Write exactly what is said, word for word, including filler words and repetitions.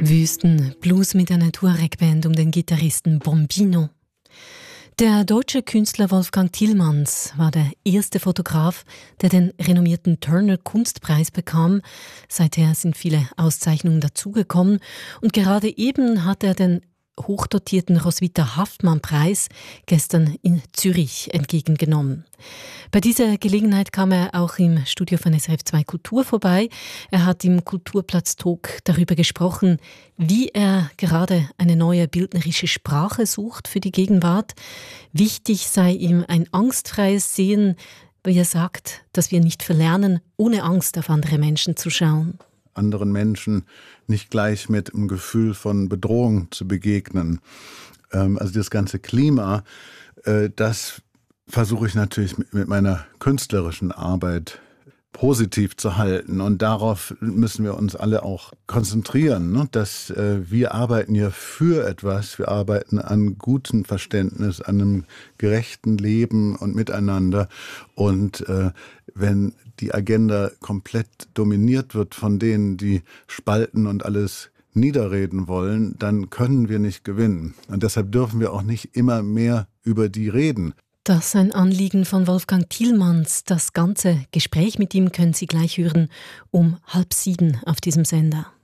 Wüstenblues mit einer Tuareg-Band um den Gitarristen Bombino. Der deutsche Künstler Wolfgang Tillmanns war der erste Fotograf, der den renommierten Turner-Kunstpreis bekam. Seither sind viele Auszeichnungen dazugekommen und gerade eben hat er den hochdotierten Roswitha-Haftmann-Preis gestern in Zürich entgegengenommen. Bei dieser Gelegenheit kam er auch im Studio von S R F zwei Kultur vorbei. Er hat im Kulturplatz-Talk darüber gesprochen, wie er gerade eine neue bildnerische Sprache sucht für die Gegenwart. Wichtig sei ihm ein angstfreies Sehen, wie er sagt, dass wir nicht verlernen, ohne Angst auf andere Menschen zu schauen. Anderen Menschen nicht gleich mit einem Gefühl von Bedrohung zu begegnen. Also das ganze Klima, das versuche ich natürlich mit meiner künstlerischen Arbeit positiv zu halten. Und darauf müssen wir uns alle auch konzentrieren, dass wir arbeiten ja für etwas. Wir arbeiten an gutem Verständnis, an einem gerechten Leben und Miteinander. Und wenn die Agenda komplett dominiert wird von denen, die spalten und alles niederreden wollen, dann können wir nicht gewinnen. Und deshalb dürfen wir auch nicht immer mehr über die reden. Das ist ein Anliegen von Wolfgang Tillmanns. Das ganze Gespräch mit ihm können Sie gleich hören um halb sieben auf diesem Sender.